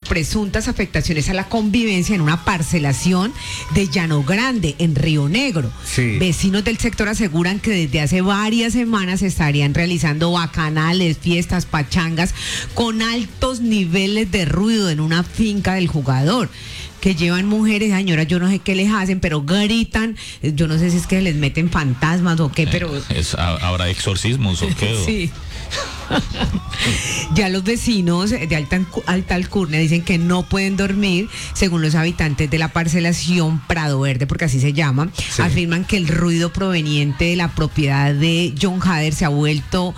presuntas afectaciones a la convivencia en una parcelación de Llano Grande, en Río Negro. Sí. Vecinos del sector aseguran que desde hace varias semanas se estarían realizando bacanales, fiestas, pachangas con altos niveles de ruido en una finca del jugador, que llevan mujeres, señora, yo no sé qué les hacen, pero gritan, yo no sé si es que les meten fantasmas o qué, pero... ¿Habrá exorcismos o qué? Sí. Ya los vecinos de alta alcurnia dicen que no pueden dormir, según los habitantes de la parcelación Prado Verde, porque así se llama. Sí. Afirman que el ruido proveniente de la propiedad de John Hader se ha vuelto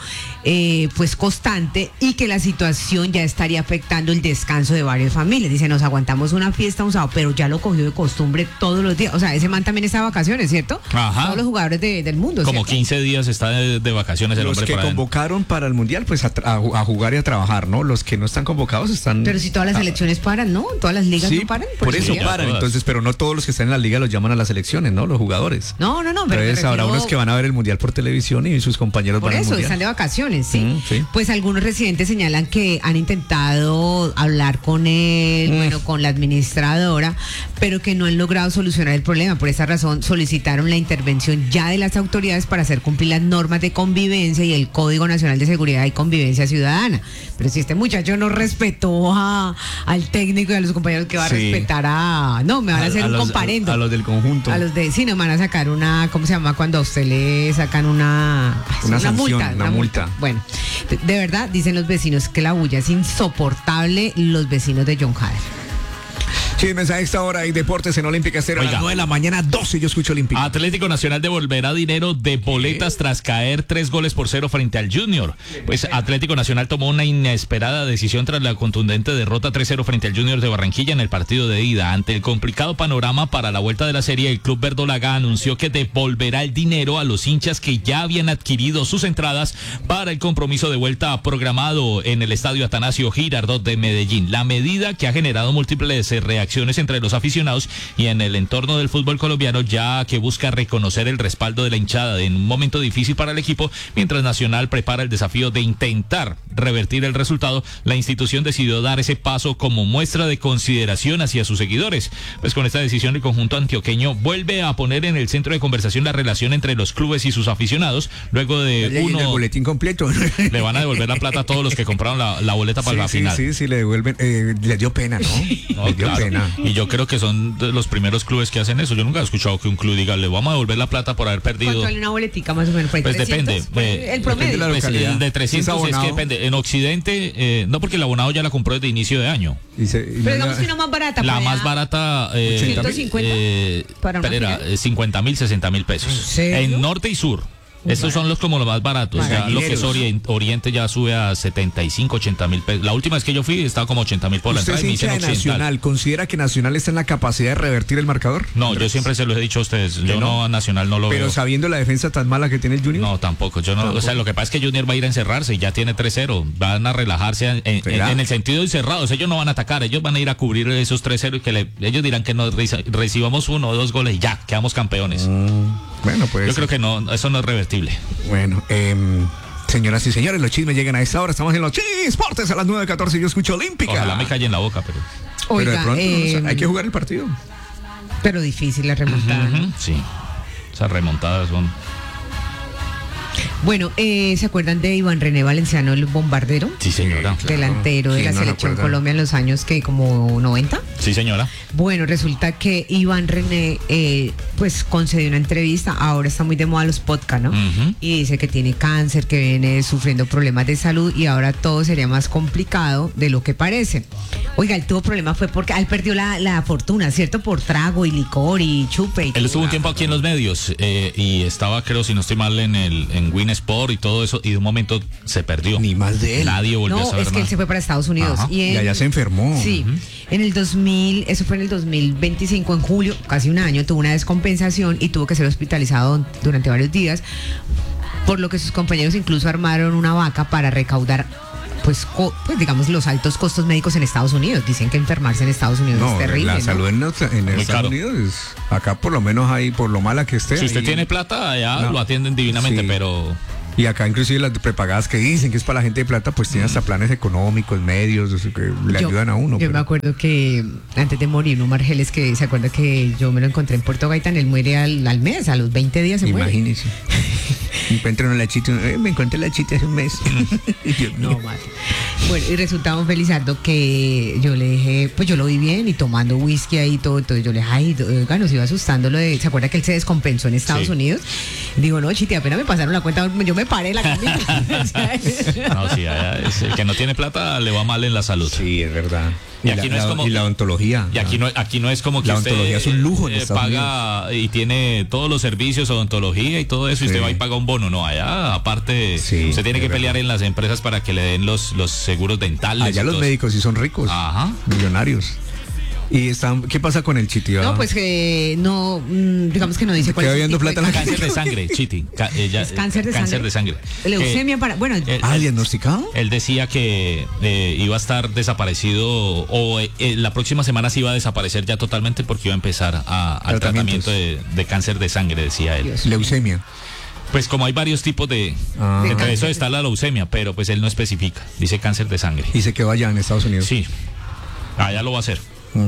pues constante, y que la situación ya estaría afectando el descanso de varias familias. Dicen, nos aguantamos una fiesta un sábado, pero ya lo cogió de costumbre todos los días. O sea, ese man también está de vacaciones, ¿cierto? Ajá. Todos los jugadores del mundo, como ¿cierto? 15 días está de vacaciones el los hombre. Los que convocaron para el Mundial, pues a jugar y a trabajar, ¿no? Los que no están convocados están... Pero si todas las selecciones paran, ¿no? Todas las ligas no paran. Por eso paran, entonces, pero no todos los que están en la liga los llaman a las selecciones, ¿no? Los jugadores. No. Entonces habrá unos que van a ver el Mundial por televisión y sus compañeros van al Mundial. Por eso, están de vacaciones, sí. Sí. Pues algunos residentes señalan que han intentado hablar con él, con la administradora, pero que no han logrado solucionar el problema. Por esa razón solicitaron la intervención ya de las autoridades para hacer cumplir las normas de convivencia y el Código Nacional de Seguridad y Convivencia Ciudadana. Pero si este muchacho no respetó al técnico y a los compañeros, que va a respetar no, me van a hacer un comparendo. A los del conjunto. A los sí, nos van a sacar una, ¿cómo se llama? Cuando a usted le sacan una sanción, una multa. Bueno, de verdad, dicen los vecinos que la bulla es insoportable, los vecinos de John Hader. Sí, mensaje a esta hora y deportes en Olímpica Estéreo. A las 9 de la mañana, 12, yo escucho Olímpica. Atlético Nacional devolverá dinero de boletas tras caer 3-0 frente al Junior. Pues Atlético Nacional tomó una inesperada decisión tras la contundente derrota 3-0 frente al Junior de Barranquilla en el partido de ida. Ante el complicado panorama para la vuelta de la serie, el club verdolaga anunció que devolverá el dinero a los hinchas que ya habían adquirido sus entradas para el compromiso de vuelta programado en el estadio Atanasio Girardot de Medellín. La medida, que ha generado múltiples reacciones entre los aficionados y en el entorno del fútbol colombiano, ya que busca reconocer el respaldo de la hinchada en un momento difícil para el equipo, mientras Nacional prepara el desafío de intentar revertir el resultado. La institución decidió dar ese paso como muestra de consideración hacia sus seguidores. Pues con esta decisión, el conjunto antioqueño vuelve a poner en el centro de conversación la relación entre los clubes y sus aficionados. Luego de el boletín completo. Le van a devolver la plata a todos los que compraron la boleta para la final. Sí, le devuelven. Les dio pena, ¿no? Les dio pena. Y yo creo que son de los primeros clubes que hacen eso. Yo nunca he escuchado que un club diga, le vamos a devolver la plata por haber perdido. ¿Cuánto vale una boletica más o menos? Pues 300, depende. El promedio. El de 300 es que depende. En Occidente, no, porque el abonado ya la compró desde inicio de año. Pero digamos que una más barata. La más barata, 150 para una era 50.000, 60.000 pesos. En norte y sur. Estos son como los más baratos. Ya lo que es Oriente ya sube a 75, 80.000 pesos. La última vez que yo fui estaba como 80.000 por la entrada. ¿Usted es hincha de Nacional? ¿Considera que Nacional está en la capacidad de revertir el marcador? No, yo siempre se lo he dicho a ustedes. Yo no a Nacional no lo veo. Pero sabiendo la defensa tan mala que tiene el Junior. No, tampoco. O sea, lo que pasa es que Junior va a ir a encerrarse y ya tiene 3-0. Van a relajarse en el sentido encerrados. Ellos no van a atacar. Ellos van a ir a cubrir esos 3-0 y que ellos dirán que nos recibamos 1 o 2 goles y ya, quedamos campeones. Bueno, pues. Yo creo que no, eso no es revertible. Bueno, señoras y señores, los chismes llegan a esta hora. Estamos en los Chisportes a las 9:14. Yo escucho Olímpica. Ojalá me calle en la boca, pero. Oiga, pero de pronto hay que jugar el partido. Pero difícil la remontada. Sí, esas remontadas son. Bueno, ¿se acuerdan de Iván René Valenciano, el bombardero? Sí, señora. Delantero de la selección Colombia en los años que como 90. Sí, señora. Bueno, resulta que Iván René pues concedió una entrevista. Ahora está muy de moda los podcasts, ¿no? Y dice que tiene cáncer, que viene sufriendo problemas de salud y ahora todo sería más complicado de lo que parece. Oiga, él tuvo problemas fue porque él perdió la fortuna, ¿cierto? Por trago y licor y chupe. Él estuvo un tiempo aquí en los medios y estaba, creo, si no estoy mal, en Win Sport y todo eso, y de un momento se perdió. Ni más de él. Nadie volvió a saber No, es que más. él se fue para Estados Unidos. Y allá se enfermó. Sí, en el 2000, eso fue en el 2025, en julio, casi un año, tuvo una descompensación y tuvo que ser hospitalizado durante varios días, por lo que sus compañeros incluso armaron una vaca para recaudar pues digamos los altos costos médicos en Estados Unidos. Dicen que enfermarse en Estados Unidos es terrible. La salud en Estados Unidos es, acá por lo menos hay, por lo mala que esté. Si usted tiene plata, allá lo atienden divinamente, sí. pero Y acá inclusive las prepagadas que dicen que es para la gente de plata, pues tienen hasta planes económicos, medios, que le ayudan a uno. Yo me acuerdo que antes de morir, Omar Geles, que se acuerda que yo me lo encontré en Puerto Gaitán, él muere al mes, a los 20 días se muere. Imagínese. Encuentran una lachita, me encontré la chita hace un mes. No, madre. Bueno, y resultamos Felizardo que yo le dije, pues yo lo vi bien y tomando whisky ahí y todo, entonces yo le dije, ay, oiga, nos iba asustando lo de, ¿se acuerda que él se descompensó en Estados Unidos? Digo, no, Chiti, apenas me pasaron la cuenta, yo me paré la camisa. No, sí, el que no tiene plata le va mal en la salud. Sí, es verdad. Y aquí no es como, y la odontología. Y aquí no es como que la usted odontología es un lujo en Estados paga Unidos. Y tiene todos los servicios, odontología y todo eso, y usted va y paga un bono. No, allá aparte usted tiene que pelear en las empresas para que le den los seguros dentales. Allá los médicos sí son ricos, millonarios. ¿Y qué pasa con el Chiti? No, pues que no, digamos que no dice cuál es el tipo de cáncer de sangre, Chiti. Es cáncer de sangre. Leucemia ¿diagnosticado? Él decía que iba a estar desaparecido o la próxima semana se iba a desaparecer ya totalmente porque iba a empezar al tratamiento de cáncer de sangre, decía él. Leucemia. Pues como hay varios tipos de entre eso está la leucemia, pero pues él no especifica, dice cáncer de sangre. ¿Y se quedó allá en Estados Unidos? Sí, allá lo va a hacer.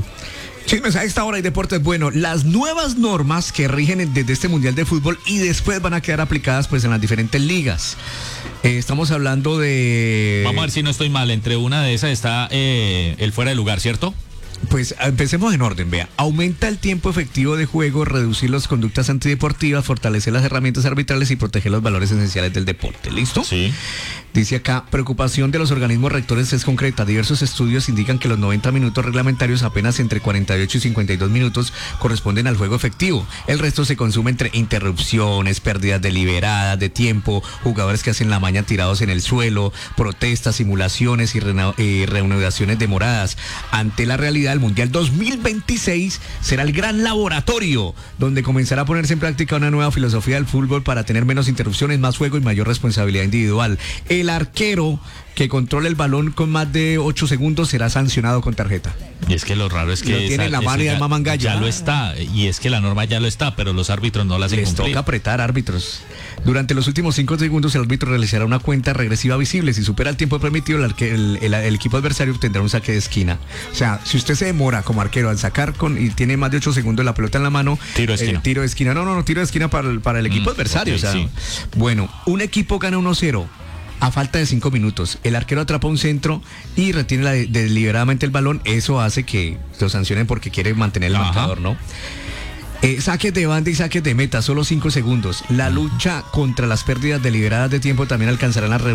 Chismes a esta hora y deportes. Bueno, las nuevas normas que rigen desde este Mundial de Fútbol y después van a quedar aplicadas pues en las diferentes ligas. Estamos hablando de... Vamos a ver si no estoy mal, entre una de esas está el fuera de lugar, ¿cierto? Pues empecemos en orden, vea. Aumenta el tiempo efectivo de juego, reducir las conductas antideportivas, fortalecer las herramientas arbitrales y proteger los valores esenciales del deporte. ¿Listo? Sí. Dice acá, preocupación de los organismos rectores es concreta. Diversos estudios indican que los 90 minutos reglamentarios, apenas entre 48 y 52 minutos, corresponden al juego efectivo. El resto se consume entre interrupciones, pérdidas deliberadas de tiempo, jugadores que hacen la maña tirados en el suelo, protestas, simulaciones y reanudaciones demoradas. Ante la realidad, el Mundial 2026 será el gran laboratorio donde comenzará a ponerse en práctica una nueva filosofía del fútbol para tener menos interrupciones, más juego y mayor responsabilidad individual. El arquero que controle el balón con más de 8 segundos será sancionado con tarjeta. Y es que lo raro es que lo tiene en la mano y de mamangalla. Ya lo está, y es que la norma ya lo está, pero los árbitros no la hacen cumplir. Les toca apretar, árbitros. Durante los últimos 5 segundos el árbitro realizará una cuenta regresiva visible. Si supera el tiempo permitido, el equipo adversario obtendrá un saque de esquina. O sea, si usted se demora como arquero al sacar y tiene más de 8 segundos la pelota en la mano, tiro de esquina. Tiro de esquina. No, tiro de esquina para el equipo adversario. Okay, o sea, sí. Bueno, un equipo gana 1-0. A falta de 5 minutos, el arquero atrapa un centro y retiene deliberadamente el balón. Eso hace que lo sancionen porque quiere mantener el marcador, ¿no? Saques de banda y saques de meta, solo 5 segundos. La lucha contra las pérdidas deliberadas de tiempo también alcanzarán las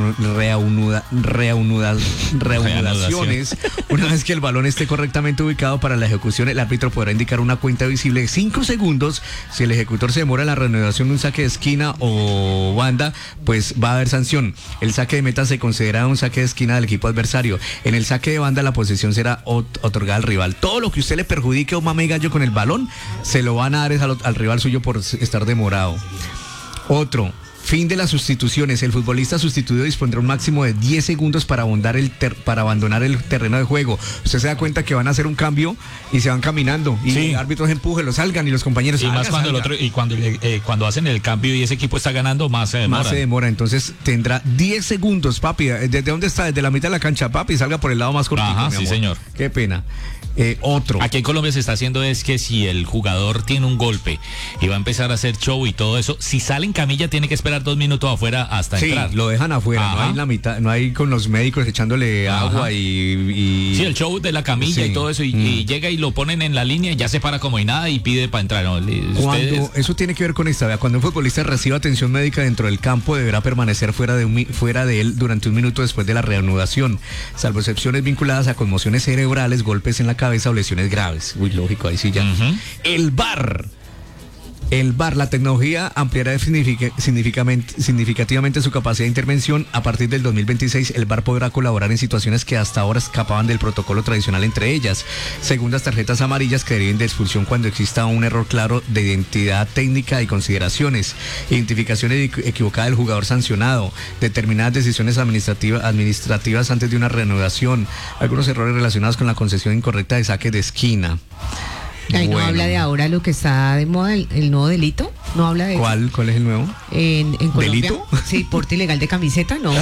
reanudaciones. Una vez que el balón esté correctamente ubicado para la ejecución, el árbitro podrá indicar una cuenta visible de 5 segundos. Si el ejecutor se demora en la reanudación de un saque de esquina o banda, pues va a haber sanción. El saque de meta se considera un saque de esquina del equipo adversario. En el saque de banda la posesión será otorgada al rival. Todo lo que usted le perjudique a un mame gallo con el balón, se lo van a dar al rival suyo por estar demorado. Otro, fin de las sustituciones. El futbolista sustituido dispondrá un máximo de 10 segundos para abandonar el terreno de juego. Usted se da cuenta que van a hacer un cambio y se van caminando y sí. Los árbitros empujen, lo salgan y los compañeros y más cuando cuando hacen el cambio y ese equipo está ganando, más se demora. Más se demora, entonces tendrá 10 segundos, papi. ¿Desde dónde está? Desde la mitad de la cancha, papi, salga por el lado más cortito. Ajá, sí, señor. Qué pena. Otro. Aquí en Colombia se está haciendo es que si el jugador tiene un golpe y va a empezar a hacer show y todo eso, si sale en camilla tiene que esperar 2 minutos afuera hasta entrar. Lo dejan afuera. Ajá. No hay en la mitad, no hay con los médicos echándole agua y... Sí, el show de la camilla y todo eso y llega y lo ponen en la línea y ya se para como y nada y pide para entrar. ¿No? Eso tiene que ver con esta, vea, cuando un futbolista reciba atención médica dentro del campo deberá permanecer fuera de él durante 1 minuto después de la reanudación, salvo excepciones vinculadas a conmociones cerebrales, golpes en la cabeza o lesiones graves. Uy, lógico, ahí sí ya. El VAR, la tecnología ampliará significativamente su capacidad de intervención. A partir del 2026, el VAR podrá colaborar en situaciones que hasta ahora escapaban del protocolo tradicional, entre ellas segundas tarjetas amarillas que deriven de expulsión cuando exista un error claro de identidad técnica y consideraciones, identificación equivocada del jugador sancionado, determinadas decisiones administrativas antes de una reanudación, algunos errores relacionados con la concesión incorrecta de saque de esquina. Ahí no habla de ahora lo que está de moda, el nuevo delito. No habla de ¿Cuál es el nuevo? En Colombia. ¿Delito? Sí, porte ilegal de camiseta, no.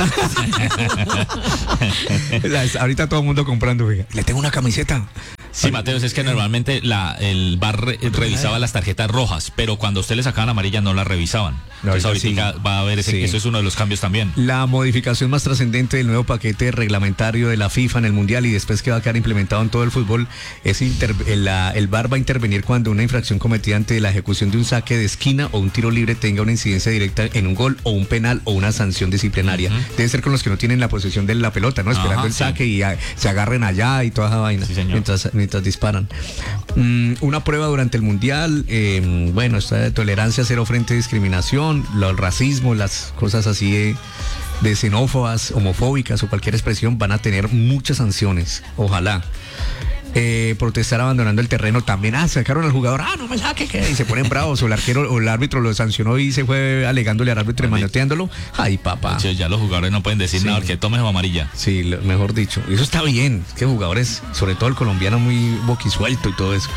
Ahorita todo el mundo comprando, oiga, le tengo una camiseta. Sí, Mateos, es que normalmente el VAR revisaba las tarjetas rojas, pero cuando usted le sacaban amarillas no las revisaban. Entonces ahorita sí va a haber eso es uno de los cambios también. La modificación más trascendente del nuevo paquete reglamentario de la FIFA en el Mundial y después que va a quedar implementado en todo el fútbol es el VAR va a intervenir cuando una infracción cometida ante la ejecución de un saque de esquina o un tiro libre tenga una incidencia directa en un gol o un penal o una sanción disciplinaria. Debe ser con los que no tienen la posesión de la pelota, ¿no? Esperando el saque y se agarren allá y toda esa vaina mientras disparan. Una prueba durante el Mundial, esta de tolerancia cero frente a discriminación, el racismo, las cosas así de xenófobas, homofóbicas o cualquier expresión van a tener muchas sanciones, ojalá. Protestar abandonando el terreno también, sacaron al jugador, no me saque, y se ponen bravos, o el arquero o el árbitro lo sancionó y se fue alegándole al árbitro y manoteándolo. Ay, papá. Ya los jugadores no pueden decir nada porque tomes o amarilla. Sí, mejor dicho. Eso está bien, es que jugadores, sobre todo el colombiano, muy boquisuelto y todo eso.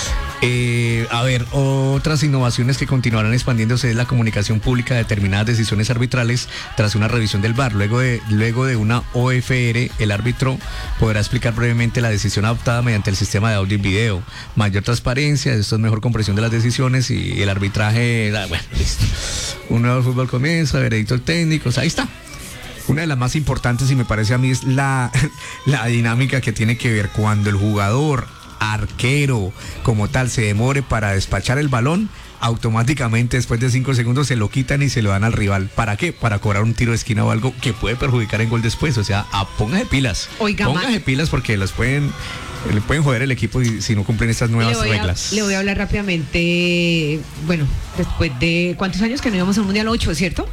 Otras innovaciones que continuarán expandiéndose es la comunicación pública de determinadas decisiones arbitrales tras una revisión del VAR. Luego de una OFR, el árbitro podrá explicar brevemente la decisión adoptada mediante el sistema de audio y video. Mayor transparencia, esto es mejor comprensión de las decisiones y el arbitraje, listo. Un nuevo fútbol comienza, veredictos técnicos, ahí está. Una de las más importantes, y me parece a mí, es la dinámica que tiene que ver cuando el jugador arquero como tal se demore para despachar el balón, automáticamente después de 5 segundos se lo quitan y se lo dan al rival. ¿Para qué? Para cobrar un tiro de esquina o algo que puede perjudicar en gol después. O sea, póngase pilas. Póngase pilas porque le pueden joder el equipo si no cumplen estas nuevas reglas. Le voy a hablar rápidamente. Bueno, después de ¿cuántos años que no íbamos a un Mundial? 8, ¿cierto?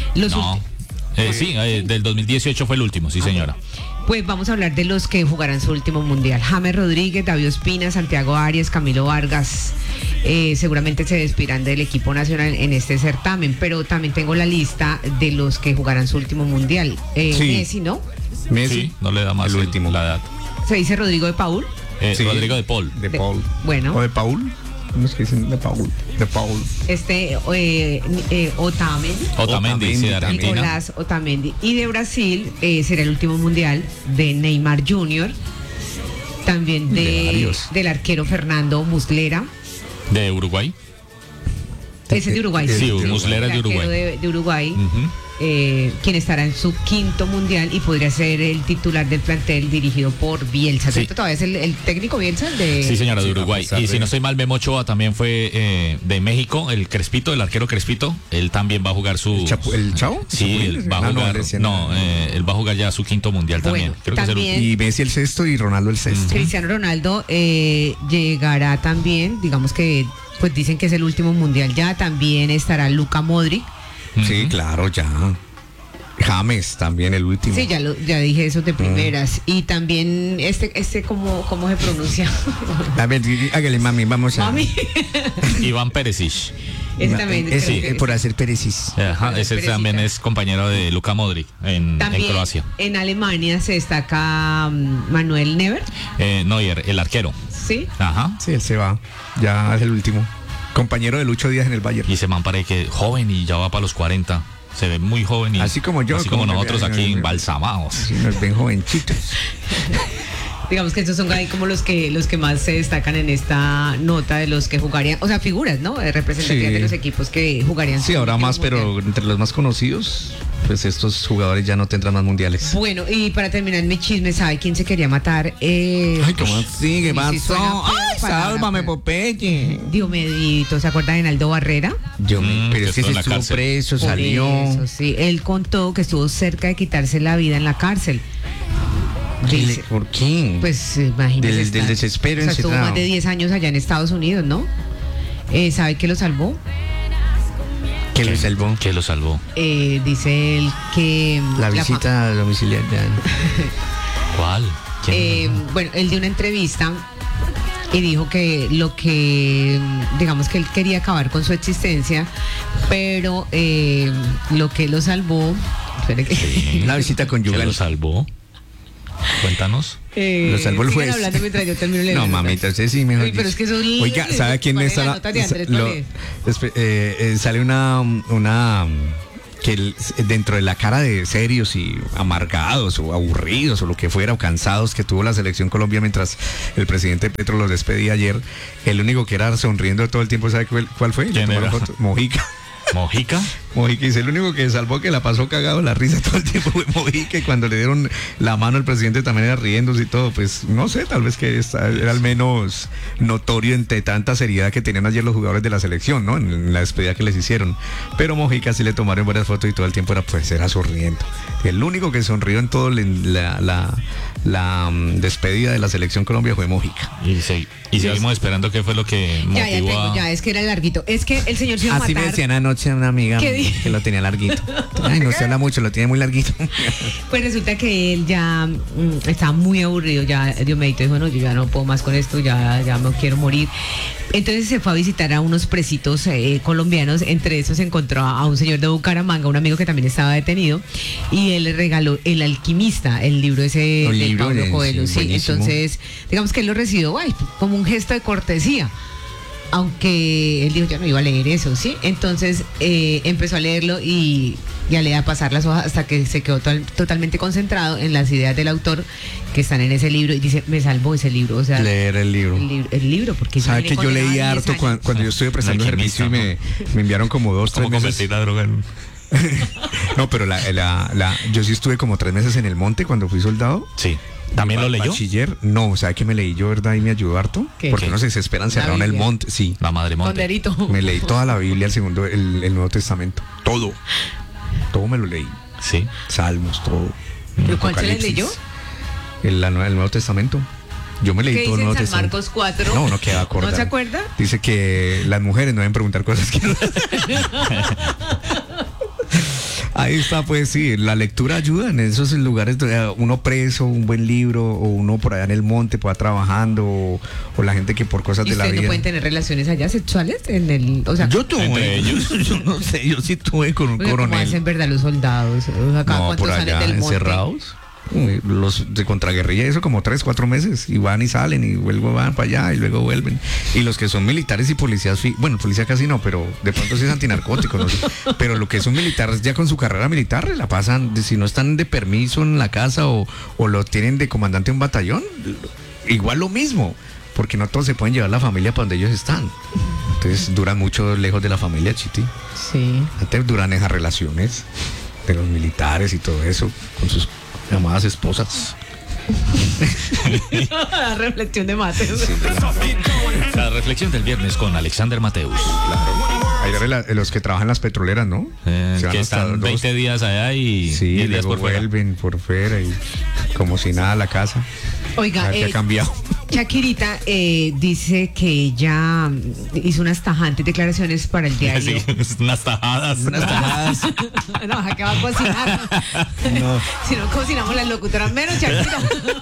Del 2018 fue el último, sí, señora. Pues vamos a hablar de los que jugarán su último Mundial. James Rodríguez, David Ospina, Santiago Arias, Camilo Vargas. Seguramente se despedirán del equipo nacional en este certamen, pero también tengo la lista de los que jugarán su último Mundial. Messi, ¿no? Messi, sí, no le da más el último. La edad. ¿Se dice Rodrigo de Paul? Rodrigo de Paul. De Paul. Bueno. ¿O de Paul? ¿Cómo es que dicen de Paul? De Paul. Otamendi, sí, de Argentina. Nicolás Otamendi. Y de Brasil será el último Mundial de Neymar Jr., también del arquero Fernando Muslera. ¿De Uruguay? Ese es de Uruguay. Sí, Muslera es de Uruguay. De Uruguay. Quien estará en su 5º Mundial y podría ser el titular del plantel dirigido por Bielsa. Sí. ¿Todavía es el técnico Bielsa? Sí, señora, de Uruguay. Y si no estoy mal, Memo Ochoa también fue de México, el Crespito, el arquero Crespito. Él también va a jugar su... ¿El Chavo? Sí, él va a jugar... él va a jugar ya su 5º Mundial también. Creo también, y Messi el 6º y Ronaldo el 6º. Cristiano Ronaldo llegará también, digamos que pues dicen que es el último Mundial ya. También estará Luka Modric. Sí, claro, ya. James también el último. Sí, ya dije eso de primeras. Y también ¿cómo se pronuncia? A ver, hágale, mami, vamos a... Mami. Iván Perisic. Ese también. Por hacer Perisic. Ese también es compañero de Luka Modric en Croacia. En Alemania se destaca Manuel Neuer. Neuer, el arquero. Sí. Ajá. Sí, él se va. Ya es el último. Compañero de Lucho Díaz en el Bayern. Y ese man parece que joven y ya va para los 40. Se ve muy joven y así como yo, así como nosotros aquí embalsamados. Sí, nos ven jovencitos. Digamos que estos son ahí como los que más se destacan en esta nota de los que jugarían, o sea, figuras, ¿no? Representativas de los equipos que jugarían. Sí, ahora más, pero entre los más conocidos, pues estos jugadores ya no tendrán más mundiales. Bueno, y para terminar mi chisme, ¿sabe quién se quería matar? Ay, ¿cómo así? ¿Qué pasó? Ay, sálvame, Popeye. Dios medito, ¿se acuerda de Naldo Barrera? Pero es que se estuvo preso, salió. Eso, sí, él contó que estuvo cerca de quitarse la vida en la cárcel. ¿Por qué? Pues imagínese. Del desespero. O sea, estuvo más de 10 años allá en Estados Unidos, ¿no? ¿Sabe qué lo salvó? ¿Qué lo salvó? ¿Qué lo salvó? Dice él que... La visita domiciliaria. ¿Cuál? Bueno, él dio una entrevista y dijo que digamos que él quería acabar con su existencia, pero lo que lo salvó... La visita conyugal. ¿Qué lo salvó? Cuéntanos. Lo salvó el juez. Hablando mientras yo termino de leer No, la nota. mamita, usted sí mejor. Uy, pero es que eso es Oiga, ¿sabe quién ¿cuál es está la nota de Andrés? sale una que dentro de la cara de serios y amargados o aburridos o lo que fuera o cansados que tuvo la selección Colombia mientras el presidente Petro los despedía ayer, el único que era sonriendo todo el tiempo, ¿sabe cuál fue? ¿Quién era? Mojica. ¿Mojica? Mojica, dice, el único que salvó que la pasó cagado la risa todo el tiempo fue Mojica, y cuando le dieron la mano al presidente también era riéndose y todo, pues no sé, tal vez que era al menos notorio entre tanta seriedad que tenían ayer los jugadores de la selección, ¿no? En la despedida que les hicieron. Pero Mojica sí le tomaron varias fotos y todo el tiempo era sonriendo. El único que sonrió en todo la despedida de la selección Colombia fue Mojica. Y seguimos esperando qué fue lo que motivó es que era larguito. Es que el señor se iba a Así me matar. decían anoche una amiga que lo tenía larguito. Ay, no se habla mucho, lo tiene muy larguito. Pues resulta que él ya estaba muy aburrido, ya dio medito, dijo, no, yo ya no puedo más con esto, ya me quiero morir. Entonces se fue a visitar a unos presitos colombianos, entre esos se encontró a un señor de Bucaramanga, un amigo que también estaba detenido, y él le regaló El Alquimista, el libro ese de Pablo Coelho. Sí, entonces, digamos que él lo recibió como un gesto de cortesía. Aunque él dijo, yo no iba a leer eso, ¿sí? Entonces empezó a leerlo y ya le iba a pasar las hojas hasta que se quedó totalmente concentrado en las ideas del autor que están en ese libro y dice, me salvó ese libro, o sea... Leer el libro. El libro, porque... ¿Sabe que yo leí harto cuando yo estuve prestando servicio y me enviaron como 2, 3 meses? Convertir la droga en... No, pero yo sí estuve como 3 meses en el monte cuando fui soldado. Sí. ¿También lo leyó? Bachiller, no, ¿sabe que me leí yo, verdad? Y me ayudó harto. ¿Qué? Porque no se esperan cerrado en el monte. Sí. La madre monte. Ponderito. Me leí toda la Biblia, el Nuevo Testamento. Todo me lo leí. Sí. Salmos, todo. ¿Pero cuál se le leyó? El Nuevo Testamento. Yo me leí todo el Nuevo San Testamento. Marcos 4? No queda acordado. ¿No se acuerda? Dice que las mujeres no deben preguntar cosas que no. Ahí está, pues sí, la lectura ayuda en esos lugares donde uno preso, un buen libro, o uno por allá en el monte, pueda trabajando, o la gente que por cosas de la vida. ¿Y ustedes no pueden tener relaciones allá sexuales? Yo tuve, yo no sé, yo sí tuve con un coronel. ¿Cómo hacen, verdad, los soldados? Acá, No, por salen allá, del monte? encerrados. Los de contraguerrilla, eso como 3, 4 meses, y van y salen y luego van para allá y luego vuelven. Y los que son militares y policías, bueno, policía casi no, pero de pronto sí es antinarcótico, no sé. Pero lo que son militares ya con su carrera militar la pasan, si no están de permiso en la casa o lo tienen de comandante de un batallón, igual lo mismo, porque no todos se pueden llevar la familia para donde ellos están. Entonces duran mucho lejos de la familia, Chiti. Sí. Antes duran esas relaciones de los militares y todo eso con sus amadas esposas. La reflexión de Mateus. La reflexión del viernes con Alexander Mateus. Claro. Ahí los que trabajan en las petroleras, ¿no? Que están 20 días allá y 10 días luego por fuera. vuelven por fuera y como si nada a la casa. Oiga, ha cambiado. Shakirita dice que ella hizo unas tajantes declaraciones para el diario. Sí, unas tajadas. No, que va a cocinar. No. Si no cocinamos las locutoras, menos Shakira.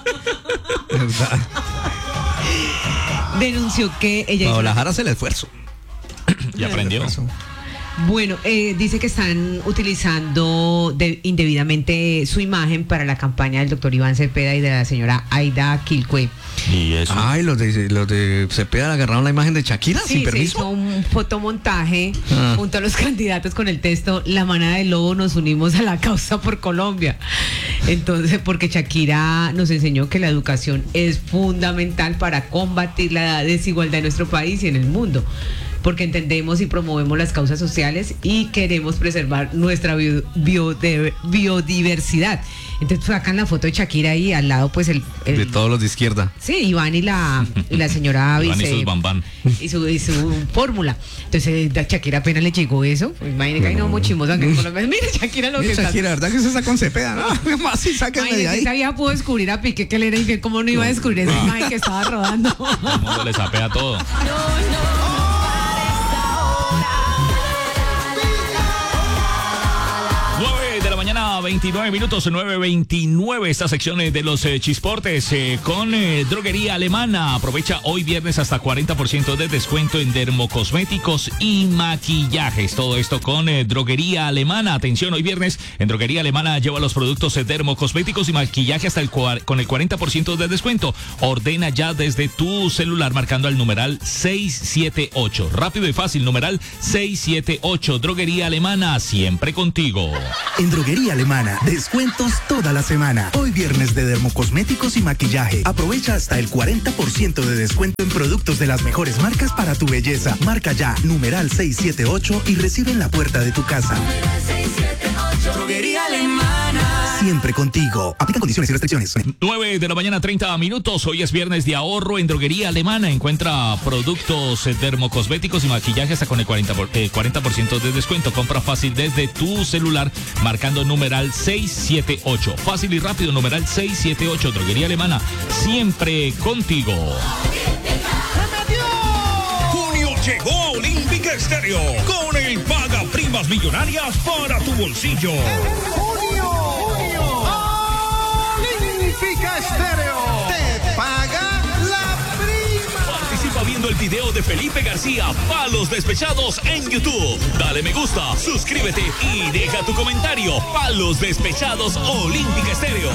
Denunció que ella Paola Jara hace el esfuerzo. Y aprendió. Bueno, dice que están utilizando indebidamente su imagen para la campaña del doctor Iván Cepeda y de la señora Aida Quilcue. Y eso. Ay, los de Cepeda agarraron la imagen de Shakira sin Sí, se permiso. hizo un fotomontaje junto a los candidatos con el texto "La manada de lobo, nos unimos a la causa por Colombia". Entonces, porque Shakira nos enseñó que la educación es fundamental para combatir la desigualdad en nuestro país y en el mundo, porque entendemos y promovemos las causas sociales y queremos preservar nuestra biodiversidad. Entonces sacan la foto de Shakira y al lado pues de todos los de izquierda. Sí, Iván y la señora Iván y sus bambán. y su fórmula. Entonces a Shakira apenas le llegó eso. Imagínate que hay no mochimosa que en Colombia. Mire Shakira lo que está. Shakira, ¿verdad que se está con Cepeda? No, más si sáquenme de ahí. Esa vieja pudo descubrir a Piqué que él era infiel. ¿Cómo no iba a descubrir esa imagen que estaba rodando? El mundo le sapea todo. 9 de la mañana, 29 minutos, 9:29. Esta sección de los chisportes con Droguería Alemana. Aprovecha hoy viernes hasta 40% de descuento en dermocosméticos y maquillajes. Todo esto con Droguería Alemana. Atención, hoy viernes en Droguería Alemana lleva los productos dermocosméticos y maquillaje hasta con el 40% de descuento. Ordena ya desde tu celular marcando al numeral 678. Rápido y fácil, numeral 678. Droguería Alemana, siempre contigo. En Droguería Alemana, descuentos toda la semana. Hoy viernes de dermocosméticos y maquillaje. Aprovecha hasta el 40% de descuento en productos de las mejores marcas para tu belleza. Marca ya, numeral 678 y recibe en la puerta de tu casa. 678. Droguería Alemana. Siempre contigo. Aplican condiciones y restricciones. 9 de la mañana, 30 minutos. Hoy es viernes de ahorro en Droguería Alemana. Encuentra productos dermocosméticos y maquillaje hasta con el 40% de descuento. Compra fácil desde tu celular marcando numeral 678. Fácil y rápido, numeral 678. Droguería Alemana, siempre contigo. Junio llegó a Olímpica Estéreo con el Paga Primas Millonarias para tu bolsillo. Olímpica Estéreo te paga la prima. Participa viendo el video de Felipe García, Palos Despechados, en YouTube. Dale me gusta, suscríbete y deja tu comentario. Palos Despechados Olímpica Estéreo.